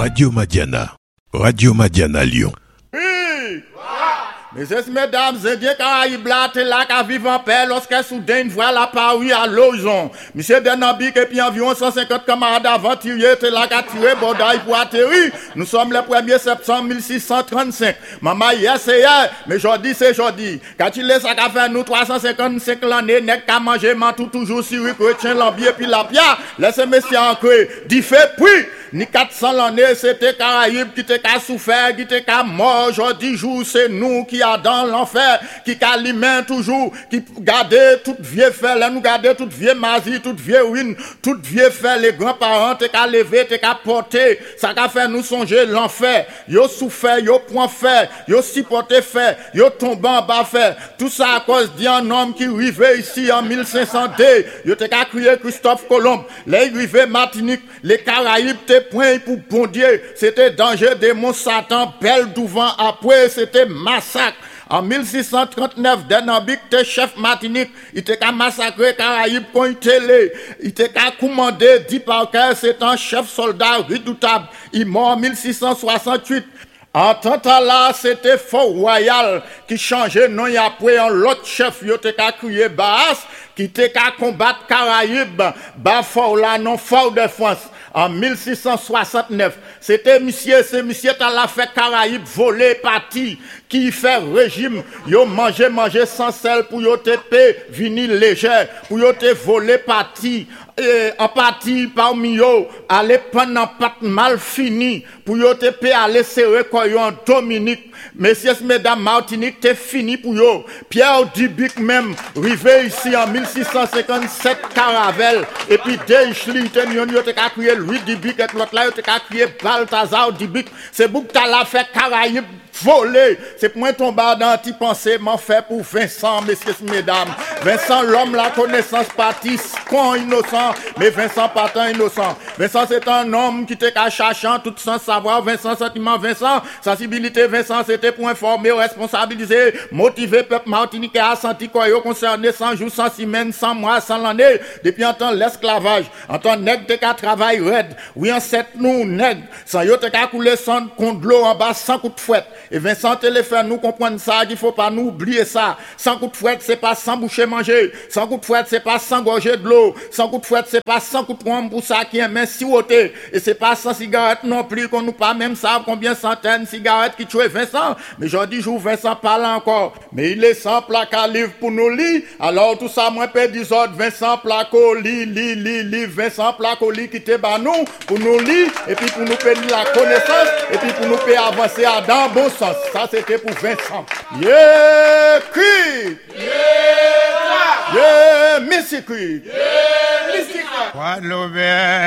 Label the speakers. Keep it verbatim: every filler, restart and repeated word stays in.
Speaker 1: Radio Madiana. Radio Madiana Lyon.
Speaker 2: Oui. Messieurs, mesdames, Indiens Caraïbes là, t'es là qu'à vivre en paix lorsque soudain une voix la parue à l'horizon. Monsieur Denambik et puis environ cent cinquante camarades aventuriers, t'es là qu'à tirer Bordaille pour atterrir. Nous sommes le premier septembre mille six cent trente-cinq. Maman, hier c'est hier, mais aujourd'hui c'est aujourd'hui. Quand il est ça qu'a fait nous trois cent cinquante-cinq l'année, n'est qu'à manger mantou toujours sur le chrétien, l'ambier puis la pierre. Laissez messieurs ancré, dit fait puis. Ni quatre cents l'année, c'était Caraïbes qui t'es qu'à souffert, qui t'es qu'à mort. Aujourd'hui, jour, c'est nous qui a dans l'enfer, qui caliment toujours, qui gardait toute vieille fait, là nous garder toute vieille magie, toute vieille ruine, toute vieille fait, les grands-parents, t'es qu'à lever, t'es qu'à porter, ça qu'a fait nous songer l'enfer. Yo souffert, yo point fait, yo supporté fait, yo tombé en bas fait. Tout ça à cause d'un homme qui arrivait ici en mille cinq cents deux. Yo t'es qu'à crier Christophe Colomb. Les arrivés Martinique, les Caraïbes, t'es point pour bon Dieu. C'était danger des mons Satan, belle d'ouvant après, c'était massacre. En mille six cent trente-neuf, Denambik, t'es chef Martinique, il était qu'à massacrer Caraïbes quand il télé. Il était qu'à commander dix Parker, c'est un chef soldat redoutable. Il mort en mille six cent soixante-huit. En tant que là, c'était Fort Royal qui changeait non et après un l'autre chef, il était qu'à crier Baas, qui était qu'à combattre Caraïbes, bah Fort là, non Fort de France. En mille six cent soixante-neuf, c'était monsieur, c'est monsieur qui a fait Caraïbes voler parti, qui fait régime, yo manger, manger sans sel pour yo te payer vinyle léger, pour yo te voler parti, et en partie parmi yo, aller prendre un pâte mal fini, pour yo te payer aller serrer quoi yo en Dominique. Messieurs, mesdames, Martinique, t'es fini pour yo. Pierre Dubuc même, rivé ici en mille six cent cinquante-sept, Caravelle, et puis Deichli, t'es yon yo te ka crié Louis Dubuc, et l'autre là yo te ka crié Balthazar Dubuc. C'est bouc t'as la fait Caraïbes volé. C'est pour moi tomber dans petit pensée, m'en fait pour Vincent, messieurs, mesdames. Vincent, l'homme, la connaissance partie, con innocent, mais Vincent pas tant innocent. Vincent, c'est un homme qui était qu'à cherchant tout sans savoir. Vincent, sentiment, Vincent, sensibilité, Vincent, c'était pour informer, responsabiliser, motiver peuple martiniquais à sentir quoi yo concerné cent jours, cent semaines, cent mois, cent l'année, depuis en temps l'esclavage, en temps nègre t'es qu'à travail raide, oui en sept nous nègre, sans yo t'es qu'à couler sans compte l'eau en bas, sans coup de fouette. Et Vincent téléphone nous comprendre ça, qu'il faut pas nous oublier ça. Sans coup de fouette, c'est pas sans boucher manger, sans coup de fouette, c'est pas sans gorger de l'eau, sans coup de fouette, c'est pas sans coup de poing pour ça qui est main siroté, et c'est pas sans cigarette non plus qu'on nous pas même savent combien centaines de cigarettes qui tuent Vincent. Mais aujourd'hui, je Vincent parle encore. Mais il est sans plaque à livre pour nous lire. Alors tout ça, moi, peut dire Vincent placo, lit, lit, lit, lit, Vincent placo, lit, qui te bat nous, pour nous lire, et puis pour nous payer la connaissance, et puis pour nous payer avancer à dans bon sens. Ça, c'était pour Vincent. Yeah, cri! Yeah, yeah, Missy cri! Yeah, Missy cri!